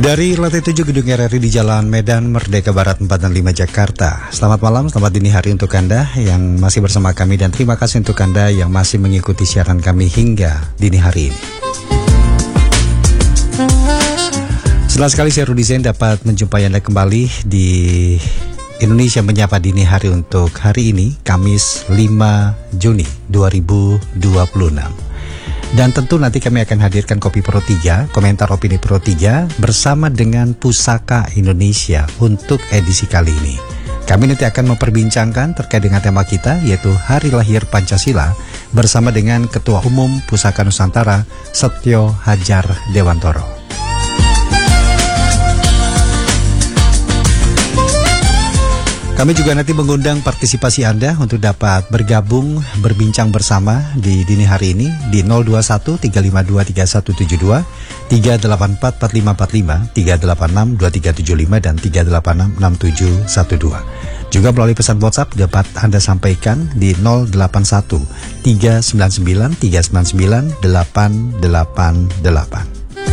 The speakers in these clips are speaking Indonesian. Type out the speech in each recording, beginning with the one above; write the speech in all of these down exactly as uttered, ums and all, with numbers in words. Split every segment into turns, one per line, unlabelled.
Dari lantai tujuh Gedung R R I di Jalan Medan Merdeka Barat empat dan lima Jakarta. Selamat malam, selamat dini hari untuk Anda yang masih bersama kami, dan terima kasih untuk Anda yang masih mengikuti siaran kami hingga dini hari ini. Senang sekali saya Rudi Zain dapat menjumpai Anda kembali di Indonesia Menyapa Dini Hari untuk hari ini, Kamis lima Juni dua ribu dua puluh enam. Dan tentu nanti kami akan hadirkan Kopi Pro tiga, komentar opini Pro tiga bersama dengan Pusaka Indonesia untuk edisi kali ini. Kami nanti akan memperbincangkan terkait dengan tema kita, yaitu Hari Lahir Pancasila, bersama dengan Ketua Umum Pusaka Nusantara, Setio Hadjar Dewantoro. Kami juga nanti mengundang partisipasi Anda untuk dapat bergabung, berbincang bersama di dini hari ini di nol dua satu tiga lima dua tiga satu tujuh dua, tiga delapan empat empat lima empat lima, tiga delapan enam dua tiga tujuh lima, dan tiga delapan enam enam tujuh satu dua. Juga melalui pesan WhatsApp dapat Anda sampaikan di nol delapan satu tiga sembilan sembilan tiga sembilan sembilan delapan delapan delapan.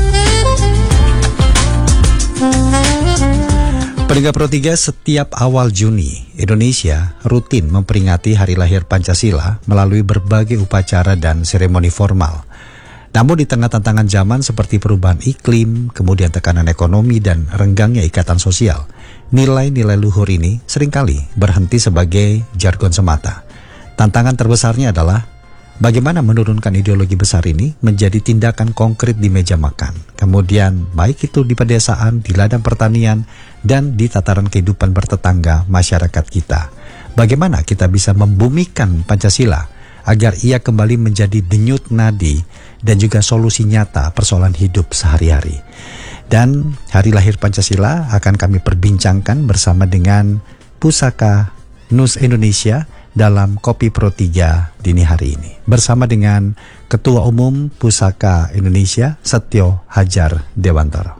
Pendengar Pro tiga, setiap awal Juni, Indonesia rutin memperingati Hari Lahir Pancasila melalui berbagai upacara dan seremoni formal. Namun di tengah tantangan zaman seperti perubahan iklim, kemudian tekanan ekonomi dan renggangnya ikatan sosial, nilai-nilai luhur ini seringkali berhenti sebagai jargon semata. Tantangan terbesarnya adalah bagaimana menurunkan ideologi besar ini menjadi tindakan konkret di meja makan. Kemudian baik itu di pedesaan, di ladang pertanian, dan di tataran kehidupan bertetangga masyarakat kita. Bagaimana kita bisa membumikan Pancasila agar ia kembali menjadi denyut nadi dan juga solusi nyata persoalan hidup sehari-hari. Dan Hari Lahir Pancasila akan kami perbincangkan bersama dengan Pusaka Nus Indonesia dalam Kopi Pro tiga dini hari ini, bersama dengan Ketua Umum Pusaka Indonesia, Setio Hadjar Dewantoro.